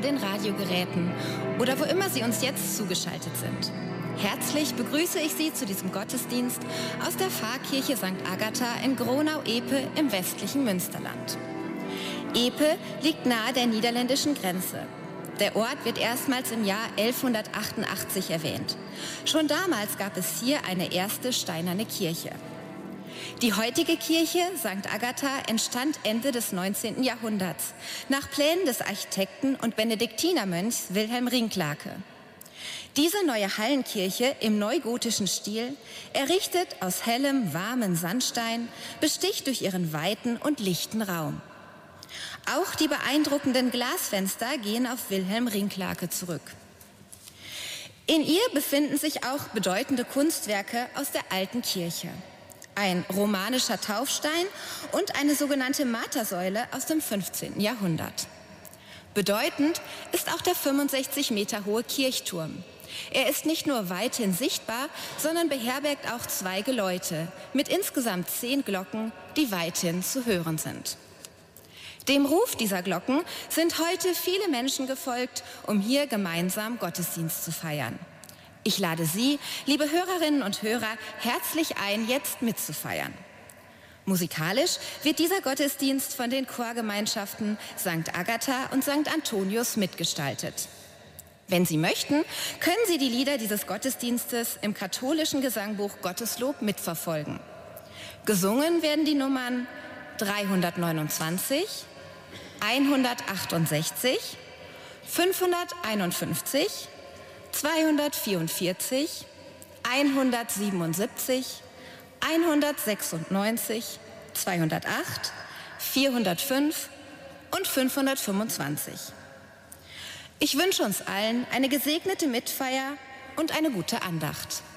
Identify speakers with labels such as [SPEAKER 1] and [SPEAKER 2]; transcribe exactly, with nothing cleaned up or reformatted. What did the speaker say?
[SPEAKER 1] an den Radiogeräten oder wo immer Sie uns jetzt zugeschaltet sind. Herzlich begrüße ich Sie zu diesem Gottesdienst aus der Pfarrkirche Sankt Agatha in Gronau-Epe im westlichen Münsterland. Epe liegt nahe der niederländischen Grenze. Der Ort wird erstmals im Jahr elfhundertachtundachtzig erwähnt. Schon damals gab es hier eine erste steinerne Kirche. Die heutige Kirche Sankt Agatha entstand Ende des neunzehnten Jahrhunderts nach Plänen des Architekten und Benediktinermönchs Wilhelm Rincklake. Diese neue Hallenkirche im neugotischen Stil, errichtet aus hellem, warmem Sandstein, besticht durch ihren weiten und lichten Raum. Auch die beeindruckenden Glasfenster gehen auf Wilhelm Rincklake zurück. In ihr befinden sich auch bedeutende Kunstwerke aus der alten Kirche. Ein romanischer Taufstein und eine sogenannte Martersäule aus dem fünfzehnten Jahrhundert. Bedeutend ist auch der fünfundsechzig Meter hohe Kirchturm. Er ist nicht nur weithin sichtbar, sondern beherbergt auch zwei Geläute mit insgesamt zehn Glocken, die weithin zu hören sind. Dem Ruf dieser Glocken sind heute viele Menschen gefolgt, um hier gemeinsam Gottesdienst zu feiern. Ich lade Sie, liebe Hörerinnen und Hörer, herzlich ein, jetzt mitzufeiern. Musikalisch wird dieser Gottesdienst von den Chorgemeinschaften Sankt Agatha und Sankt Antonius mitgestaltet. Wenn Sie möchten, können Sie die Lieder dieses Gottesdienstes im katholischen Gesangbuch Gotteslob mitverfolgen. Gesungen werden die Nummern dreihundertneunundzwanzig, hundertachtundsechzig, fünfhunderteinundfünfzig, zweihundertvierundvierzig, hundertsiebenundsiebzig, hundertsechsundneunzig, zweihundertacht, vierhundertfünf und fünfhundertfünfundzwanzig. Ich wünsche uns allen eine gesegnete Mitfeier und eine gute Andacht.